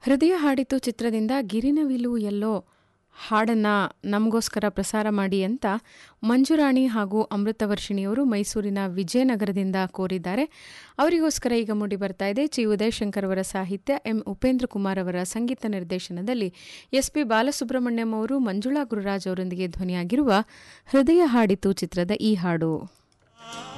ಹೃದಯ ಹಾಡಿತು ಚಿತ್ರದಿಂದ ಗಿರಿನವಿಲು ಎಲ್ಲೋ ಹಾಡನ್ನು ನಮಗೋಸ್ಕರ ಪ್ರಸಾರ ಮಾಡಿ ಅಂತ ಮಂಜುರಾಣಿ ಹಾಗೂ ಅಮೃತವರ್ಷಿಣಿಯವರು ಮೈಸೂರಿನ ವಿಜಯನಗರದಿಂದ ಕೋರಿದ್ದಾರೆ. ಅವರಿಗೋಸ್ಕರ ಈಗ ಮೂಡಿ ಬರ್ತಾ ಇದೆ ಚಿ ಉದಯಶಂಕರ್ ಅವರ ಸಾಹಿತ್ಯ, ಎಂ ಉಪೇಂದ್ರ ಕುಮಾರ್ ಅವರ ಸಂಗೀತ ನಿರ್ದೇಶನದಲ್ಲಿ ಎಸ್.ಪಿ. ಬಾಲಸುಬ್ರಹ್ಮಣ್ಯಂ ಅವರು ಮಂಜುಳಾ ಗುರುರಾಜ್ ಅವರೊಂದಿಗೆ ಧ್ವನಿಯಾಗಿರುವ ಹೃದಯ ಹಾಡಿತು ಚಿತ್ರದ ಈ ಹಾಡು.